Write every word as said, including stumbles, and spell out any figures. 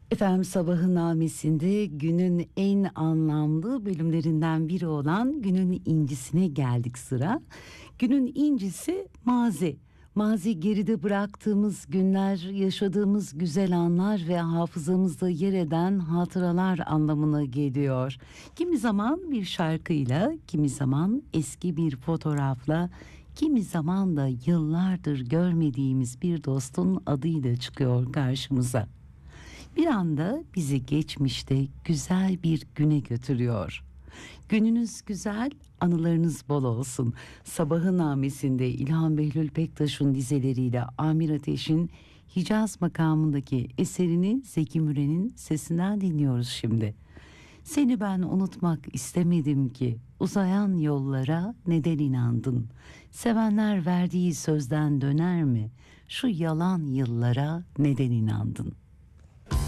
Efendim sabahın namesinde günün en anlamlı bölümlerinden biri olan günün incisine geldik sıra. Günün incisi mazi. Mazi geride bıraktığımız günler, yaşadığımız güzel anlar ve hafızamızda yer eden hatıralar anlamına geliyor. Kimi zaman bir şarkıyla, kimi zaman eski bir fotoğrafla, kimi zaman da yıllardır görmediğimiz bir dostun adıyla çıkıyor karşımıza. Bir anda bizi geçmişte güzel bir güne götürüyor. Gününüz güzel, anılarınız bol olsun. Sabahın namesinde İlhan Behlül Pektaş'ın dizeleriyle Amir Ateş'in Hicaz makamındaki eserini Zeki Müren'in sesinden dinliyoruz şimdi. Seni ben unutmak istemedim ki, uzayan yollara neden inandın? Sevenler verdiği sözden döner mi? Şu yalan yıllara neden inandın?